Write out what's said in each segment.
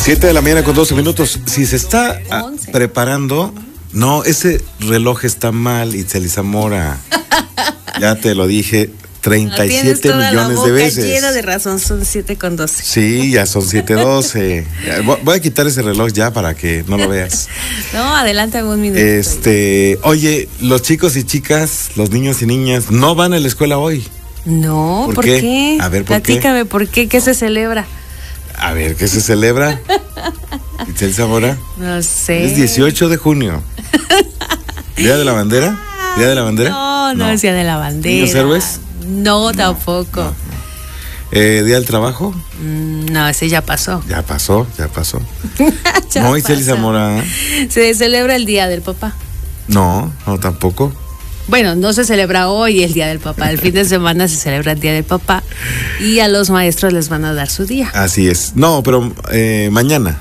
7 de la mañana con 12 minutos. Si se está preparando, no, ese reloj está mal, Itzel Zamora. Ya te lo dije 37 no, millones de veces. Llena de razón, son 7:12. Sí, ya son 7:12. Voy a quitar ese reloj ya para que no lo veas. No, adelante un minuto. Oye, los chicos y chicas, los niños y niñas, no van a la escuela hoy. No, ¿por qué? A ver, ¿por Platícame, ¿por qué? ¿Qué se celebra? A ver, ¿qué se celebra? Itzel Zamora. No sé. Es 18 de junio. ¿Día de la bandera? ¿Día de la bandera? No es Día de la bandera. ¿Niños héroes? No, tampoco. No. ¿Día del trabajo? No, ese ya pasó. Ya pasó. Ya no, Itzel Zamora. Se celebra el Día del Papá. No, tampoco. Bueno, no se celebra hoy el Día del Papá. El fin de semana se celebra el Día del Papá y a los maestros les van a dar su día. Así es. No, pero mañana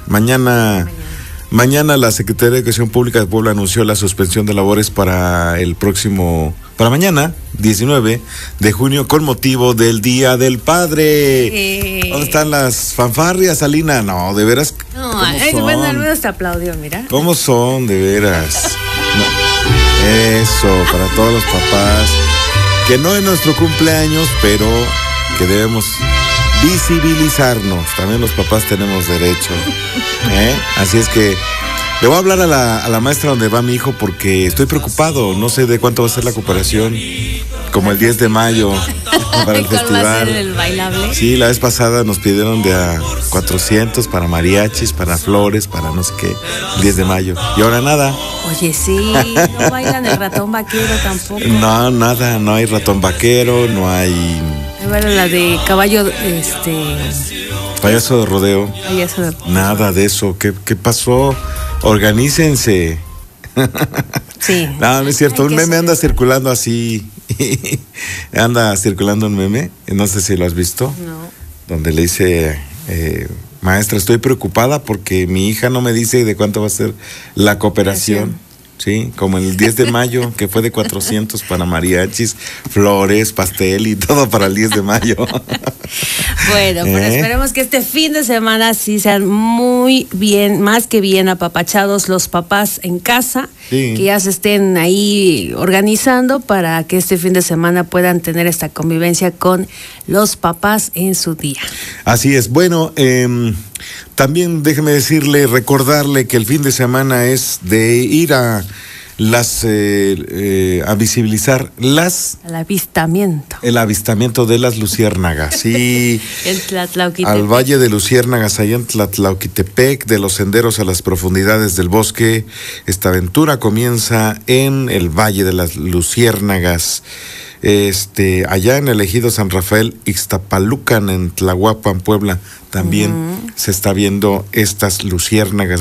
la Secretaría de Educación Pública de Puebla anunció la suspensión de labores para mañana, 19 de junio, con motivo del Día del Padre. ¿Dónde están las fanfarrias, Alina? No, de veras. No, bueno, al menos te aplaudió, mira. ¿Cómo son, de veras? No. Eso, para todos los papás, que no es nuestro cumpleaños, pero que debemos visibilizarnos. También los papás tenemos derecho. Así es que le voy a hablar a la maestra donde va mi hijo porque estoy preocupado. No sé de cuánto va a ser la cooperación. Como el 10 de mayo para el festival. ¿Va a ser el bailable? Sí, la vez pasada nos pidieron de a 400 para mariachis, para flores, para no sé qué, el 10 de mayo. Y ahora nada. Oye, sí, no bailan el ratón vaquero tampoco. No, nada, no hay ratón vaquero, no hay... Bueno, la de caballo, payaso de rodeo. Nada de eso. ¿Qué pasó? Organícense. Sí. No es cierto. Un meme anda circulando así. Anda circulando un meme. No sé si lo has visto. No. Donde le dice, maestra, estoy preocupada porque mi hija no me dice de cuánto va a ser la cooperación. Sí, como el 10 de mayo, que fue de 400 para mariachis, flores, pastel y todo para el 10 de mayo. Bueno, pero esperemos que este fin de semana sí sean muy bien, más que bien apapachados los papás en casa, sí. Que ya se estén ahí organizando para que este fin de semana puedan tener esta convivencia con los papás en su día. Así es. Bueno, también déjeme recordarle que el fin de semana es de ir a visibilizar el avistamiento de las luciérnagas, sí. Al Valle de Luciérnagas, allá en Tlatlauquitepec, de los senderos a las profundidades del bosque. Esta aventura comienza en el Valle de las Luciérnagas. Allá en el ejido San Rafael, Ixtapalucan, en Tlahuapan, Puebla, también se está viendo estas luciérnagas